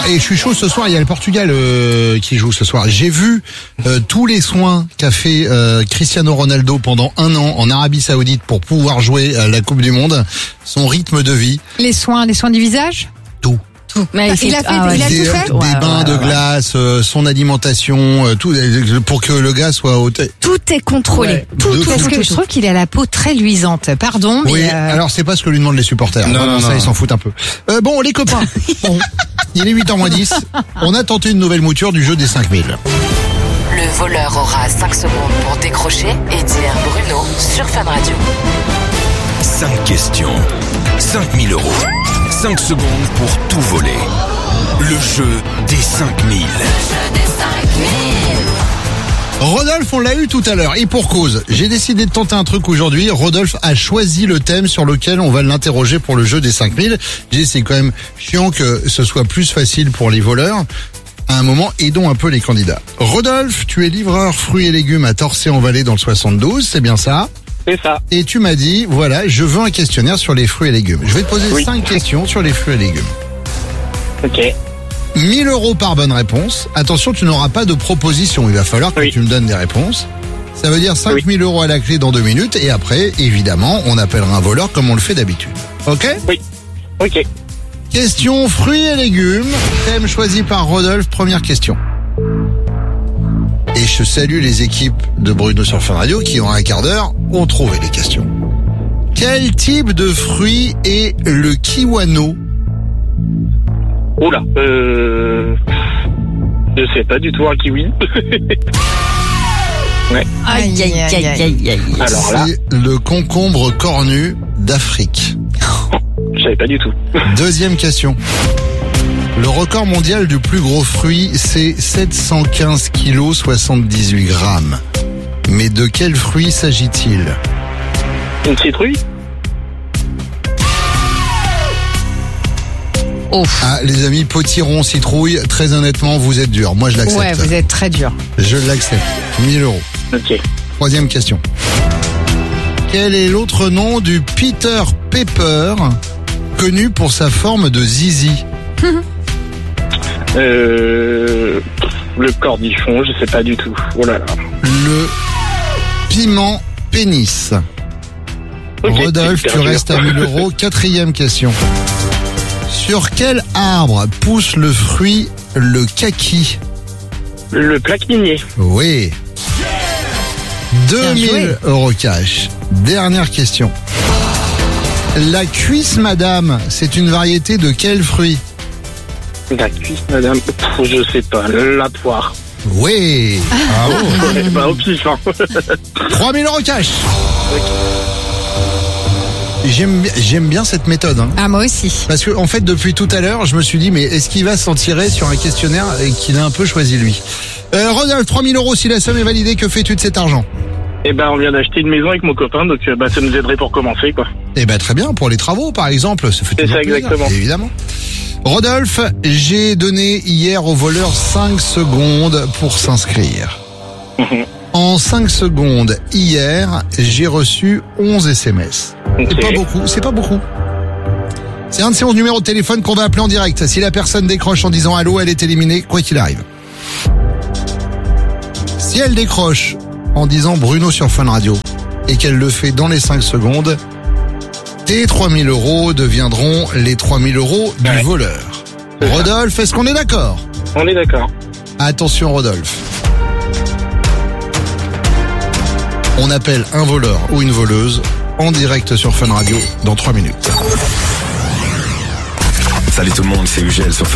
et je suis chaud ce soir, il y a le Portugal qui joue ce soir. J'ai vu tous les soins qu'a fait Cristiano Ronaldo pendant 1 an en Arabie Saoudite pour pouvoir jouer à la Coupe du Monde. Son rythme de vie. Les soins du visage? Tout. Mais il a tout fait. Des bains de glace, son alimentation, tout pour que le gars soit au Tout est contrôlé. Ouais. Tout. Parce que je trouve qu'il a la peau très luisante. Pardon, mais oui, alors c'est pas ce que lui demandent les supporters. Non, ça, ils s'en foutent un peu. Bon, les copains. Bon, il est 8h moins 10. On a tenté une nouvelle mouture du jeu des 5000. Le voleur aura 5 secondes pour décrocher et dire Bruno sur Fun Radio. 5 questions, 5 000 €. 5 secondes pour tout voler. Le jeu des 5000. Rodolphe, on l'a eu tout à l'heure, et pour cause. J'ai décidé de tenter un truc aujourd'hui. Rodolphe a choisi le thème sur lequel on va l'interroger pour le jeu des 5000. C'est quand même chiant que ce soit plus facile pour les voleurs. À un moment, aidons un peu les candidats. Rodolphe, tu es livreur fruits et légumes à Torcy-en-Vallée dans le 72, c'est bien ça ? C'est ça. Et tu m'as dit, voilà, je veux un questionnaire sur les fruits et légumes. Je vais te poser 5 questions sur les fruits et légumes. Ok. 1 000 € par bonne réponse. Attention, tu n'auras pas de proposition. Il va falloir que tu me donnes des réponses. Ça veut dire 5 000 € à la clé dans 2 minutes. Et après, évidemment, on appellera un voleur comme on le fait d'habitude. Ok ? Oui. Ok. Question fruits et légumes. Thème choisi par Rodolphe. Première question. Et je salue les équipes de Bruno sur Fun Radio qui, en un quart d'heure, ont trouvé les questions. Quel type de fruit est le kiwano ? Oula. Je sais pas du tout un kiwi. Ouais. Aïe. Alors là, c'est le concombre cornu d'Afrique. je savais pas du tout. Deuxième question. Le record mondial du plus gros fruit, c'est 715 kg 78 grammes. Mais de quel fruit s'agit-il ? Une citrouille ? Ah, les amis, potiron, citrouille, très honnêtement, vous êtes durs. Moi, je l'accepte. Ouais, vous êtes très dur. Je l'accepte. 1 000 €. Ok. Troisième question. Quel est l'autre nom du Peter Pepper, connu pour sa forme de zizi ? Le cornichon, je sais pas du tout. Oh là là. Le piment pénis. Okay, Rodolphe, tu restes à 1 000 €. Quatrième question. Sur quel arbre pousse le fruit le kaki ? Le plaque minier. Oui. 2 000 € cash. Dernière question. La cuisse madame, c'est une variété de quel fruit ? La cuisse, madame. Je sais pas. La poire. Oui. Bravo. Bah, au pif, hein. 3 000 € cash. J'aime bien cette méthode. Hein. Ah, moi aussi. Parce que en fait, depuis tout à l'heure, je me suis dit, mais est-ce qu'il va s'en tirer sur un questionnaire qu'il a un peu choisi lui ? Rodolphe, 3 000 €, si la somme est validée, que fais-tu de cet argent ? Eh ben, on vient d'acheter une maison avec mon copain, donc ça nous aiderait pour commencer, quoi. Eh ben, très bien, pour les travaux, par exemple. Ça fait toujours plaisir, exactement. Évidemment. Rodolphe, j'ai donné hier au voleur 5 secondes pour s'inscrire. En 5 secondes, hier, j'ai reçu 11 SMS. Okay. C'est pas beaucoup. C'est un de ces 11 numéros de téléphone qu'on va appeler en direct. Si la personne décroche en disant allô, elle est éliminée, quoi qu'il arrive. Si elle décroche en disant Bruno sur Fun Radio et qu'elle le fait dans les 5 secondes, tes 3 000 € deviendront les 3 000 € du voleur. Rodolphe, est-ce qu'on est d'accord ? On est d'accord. Attention Rodolphe. On appelle un voleur ou une voleuse en direct sur Fun Radio dans 3 minutes. Salut tout le monde, c'est Ugel sur Fun